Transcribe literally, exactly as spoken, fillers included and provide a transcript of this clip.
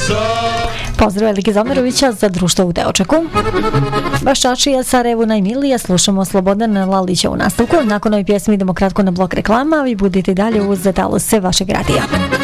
Pozdrav Elike Zomerovića za društvo u Deočaku. Baščačija Sarajevo najmilija, slušamo Slobodana Lalića u nastavku. Nakon ovoj pjesmi idemo kratko na blok reklama, vi budete dalje uz talose vašeg radija.